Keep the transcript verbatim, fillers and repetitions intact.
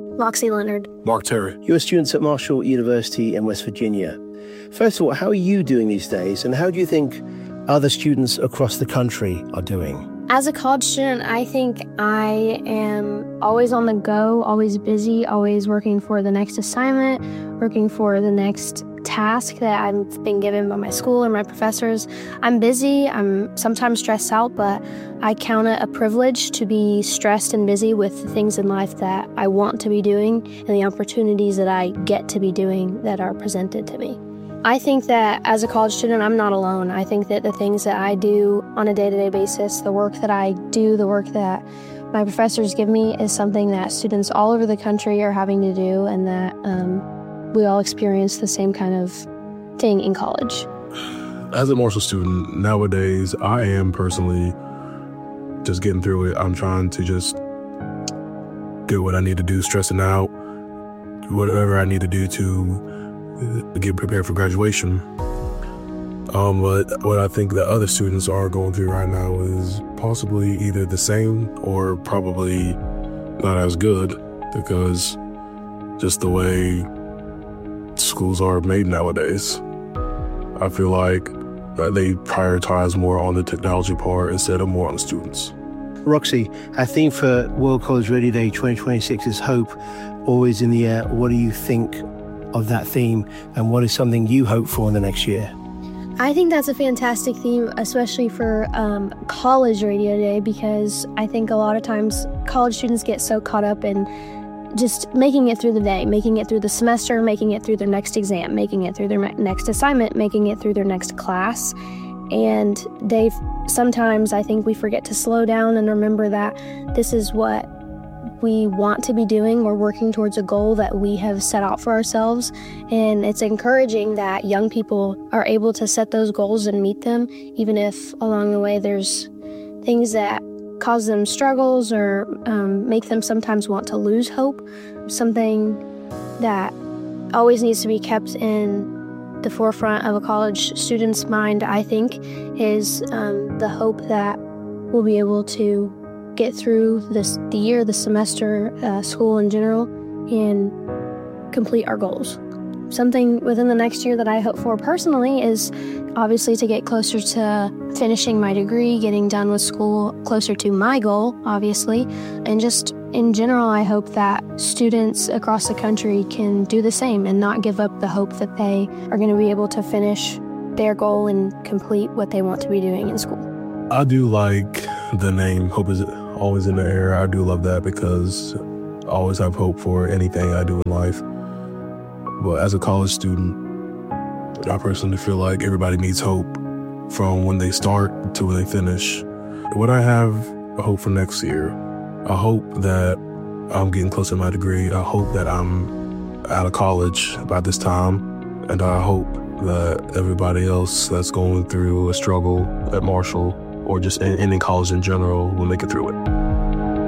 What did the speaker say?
Loxie Leonard. Mark Terry. You're students at Marshall University in West Virginia. First of all, how are you doing these days, and how do you think other students across the country are doing? As a college student, I think I am always on the go, always busy, always working for the next assignment, working for the next task that I've been given by my school or my professors. I'm busy, I'm sometimes stressed out, but I count it a privilege to be stressed and busy with the things in life that I want to be doing and the opportunities that I get to be doing that are presented to me. I think that as a college student, I'm not alone. I think that the things that I do on a day-to-day basis, the work that I do, the work that my professors give me is something that students all over the country are having to do, and that um, we all experience the same kind of thing in college. As a Marshall student, nowadays, I am personally just getting through it. I'm trying to just do what I need to do, stressing out, whatever I need to do to get prepared for graduation. Um, but what I think that other students are going through right now is possibly either the same or probably not as good, because just the way schools are made nowadays, I feel like they prioritize more on the technology part instead of more on the students. Roxy, our theme for World College Ready Day twenty twenty-six is hope, always in the air. What do you think of that theme, and what is something you hope for in the next year? I think that's a fantastic theme, especially for um, College Radio Day, because I think a lot of times college students get so caught up in just making it through the day, making it through the semester, making it through their next exam, making it through their next assignment, making it through their next class. And they sometimes, I think we forget to slow down and remember that this is what we want to be doing. We're working towards a goal that we have set out for ourselves, and it's encouraging that young people are able to set those goals and meet them, even if along the way there's things that cause them struggles or um, make them sometimes want to lose hope. Something that always needs to be kept in the forefront of a college student's mind, I think, is um, the hope that we'll be able to get through this the year, the semester, uh, school in general, and complete our goals. Something within the next year that I hope for personally is obviously to get closer to finishing my degree, getting done with school, closer to my goal, obviously, and just in general, I hope that students across the country can do the same and not give up the hope that they are going to be able to finish their goal and complete what they want to be doing in school. I do like the name Hope Is Always in the Air. I do love that because I always have hope for anything I do in life. But as a college student, I personally feel like everybody needs hope from when they start to when they finish. What I have a hope for next year, I hope that I'm getting close to my degree. I hope that I'm out of college by this time. And I hope that everybody else that's going through a struggle at Marshall or just in, in college in general will make it through it.